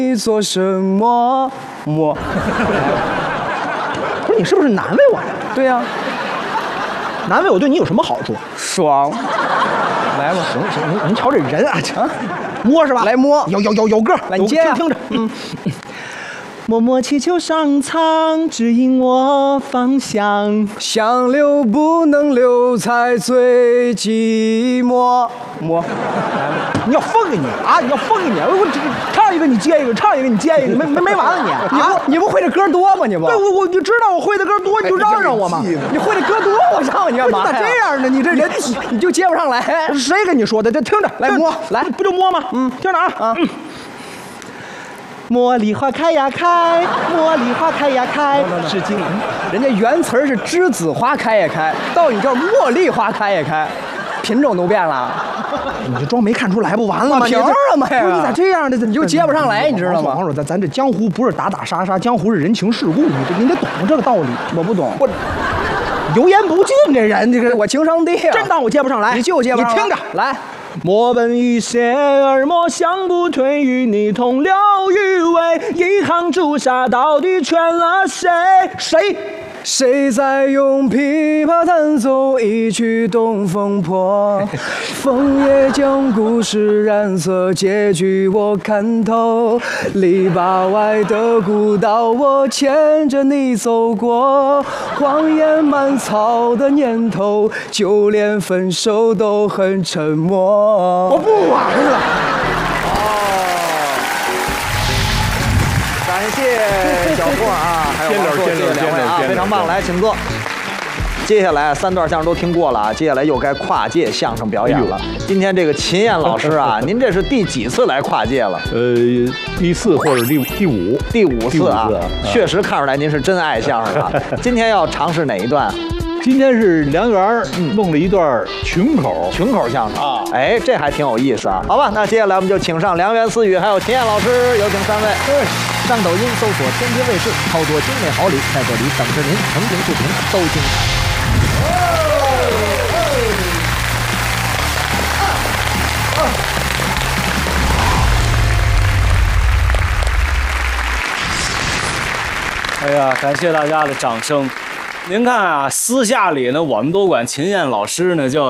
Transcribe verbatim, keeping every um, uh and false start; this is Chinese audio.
你做什么？摸。 不是你是不是难为我呀？ 对呀、啊， 难为我对你有什么好处？ 爽。来吧， 行行，您您瞧这人啊，啊摸是吧？ 来摸， 有有有有歌， 来你接呀、啊， 听听着，嗯。默默祈求上苍指引我方向， 想留不能留，才最寂寞。摸， 你要疯啊你啊！你要疯啊你！我这唱一个你接一个，唱一个你接一个，没没没完了你！ 你不你不会这歌多吗？你不？ 对，我我就知道我会的歌多，你就让让我嘛。 你会这歌多，我让你干嘛呀？ 咋这样呢？你这人你就接不上来。 谁跟你说的？这听着， 来摸，来不就摸吗？嗯，听着啊啊。嗯茉莉花开呀开，茉莉花开呀开， 是经人家原词是栀子花开也开，到你这儿茉莉花开也开，品种都变了。 你就装没看出来不完了吗？ 凭什么呀？ 你咋这样的？ 你就接不上来，你知道吗？ 王叔，咱咱这江湖不是打打杀杀，江湖是人情世故，你这你得懂这个道理。 我不懂， 我油盐不进，这人这个我情商低啊！ 真当我接不上来？ 你就接不上来。 你听着， 来。 莫奔于邪而莫想不退，与你同流于尾，一行朱砂到底劝了谁？谁？ 谁在用琵琶弹奏一曲东风破？枫叶将故事染色，结局我看透。篱笆外的古道，我牵着你走过。荒野蔓草的年头，就连分手都很沉默。 我不玩了。 感谢小霍啊，还有王硕这两位啊，非常棒，来请坐。接下来三段相声都听过了啊，接下来又该跨界相声表演了。今天这个秦燕老师啊，您这是第几次来跨界了？ 呃，第四或者第第五， 第五次啊， 第五次啊确实看出来您是真爱相声啊。今天要尝试哪一段？ 今天是梁园弄了一段群口， 群口相声啊， 哎，这还挺有意思啊。好吧，那接下来我们就请上梁园思雨还有秦燕老师，有请三位。 上抖音搜索天津卫视，操作精美好礼，在这里等着您，成评视频都精彩。 哎呀，感谢大家的掌声。您看啊，私下里呢，我们都管秦燕老师呢叫